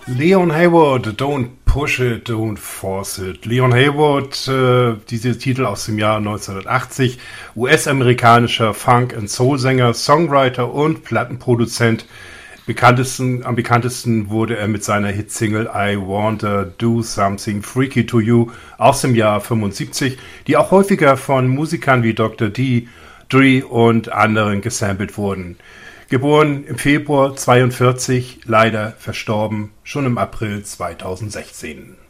Leon Haywood, Don't Push It, Don't Force It. Leon Haywood, diese Titel aus dem Jahr 1980, US-amerikanischer Funk- und Soul-Sänger, Songwriter und Plattenproduzent. Am bekanntesten wurde er mit seiner Hitsingle I Wanna Do Something Freaky to You aus dem Jahr 75, die auch häufiger von Musikern wie Dr. Dre und anderen gesampelt wurden. Geboren im Februar 42, leider verstorben schon im April 2016.